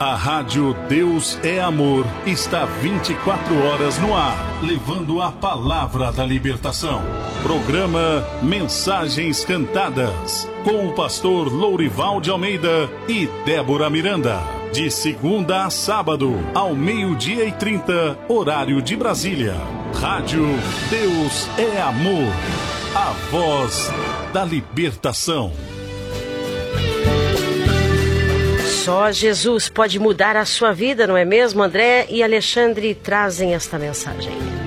A Rádio Deus é Amor está 24 horas no ar, levando a palavra da libertação. Programa Mensagens Cantadas, com o pastor Lourival de Almeida e Débora Miranda. De segunda a sábado, ao 12h30, horário de Brasília. Rádio Deus é Amor, a voz da libertação. Só Jesus pode mudar a sua vida, não é mesmo? André e Alexandre trazem esta mensagem.